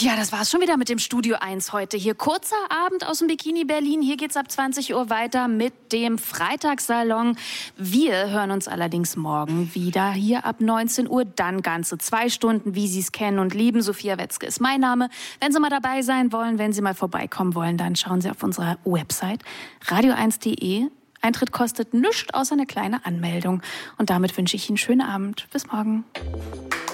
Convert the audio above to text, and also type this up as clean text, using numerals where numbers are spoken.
Ja, das war's schon wieder mit dem Studio 1 heute. Hier kurzer Abend aus dem Bikini Berlin. Hier geht's ab 20 Uhr weiter mit dem Freitagssalon. Wir hören uns allerdings morgen wieder hier ab 19 Uhr. Dann ganze 2 Stunden, wie Sie es kennen und lieben. Sophia Wetzke ist mein Name. Wenn Sie mal dabei sein wollen, wenn Sie mal vorbeikommen wollen, dann schauen Sie auf unserer Website radio1.de. Eintritt kostet nichts außer eine kleine Anmeldung. Und damit wünsche ich Ihnen einen schönen Abend. Bis morgen.